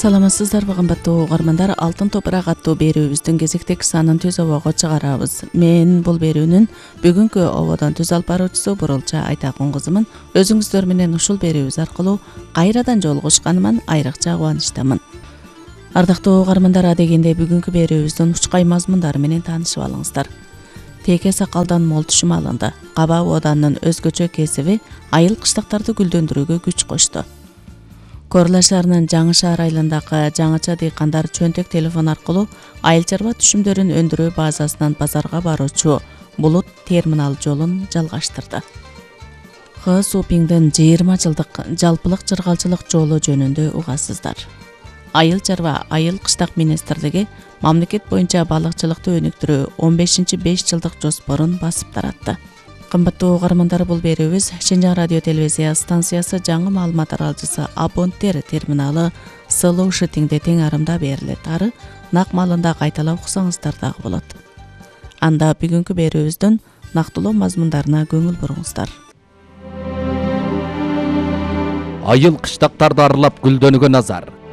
Саламатсыздарбы кымбаттуу угармандар, Алтын топурак аттуу берүүбүздүн кезектеги санын түз обого чыгарабыз. Мен бул берүүнүн бүгүнкү ободон түз алып баруучусу Бурулча Айтакун кызымын. Өзүңүздөр менен ушул берүүбүз аркылуу кайрадан жолугушканыма айрыкча кубанычтамын. Ардактуу угармандар, адегенде бүгүнкү берүүбүздүн учкай мазмундары менен таанышып алыңыздар. Теке сакалдан мол түшүм алынды. Каба оданын өзгөчө кесиби айыл кыштактарды гүлдөндүрүүгө күч кошту. Корла шаарынын Жаңы Шаар айылындагы жаңыча дыйкандар чөнтөк телефон аркылуу айыл чарба түшүмдөрүн өндүрүү базасынан базарга баруучу Булут терминал жолун жалгаштырды. Х Супиңдин 20 жылдык жалпылык чыргалчылык жолу жөнүндө угасыздар. Айыл чарба айыл кыштак министрлиги мамлекет боюнча балыкчылыкты өнүктүрүү 15-5 жылдык жоспорун басып таратты. Кымбаттуу угармандар, бул берүүбүз Шенжаң радио телевизия станциясы жаңы маалымат аралчысы Абонтер терминалы Слушатиңде тең арымда берилет. Ары нак маалында кайталап уксаңыздар дагы болот. Анда бүгүнкү берүүбүздүн нактылуу мазмундарына көңүл буруңуздар. Айыл кыштактарды аралап гүлдөнүүгө назар.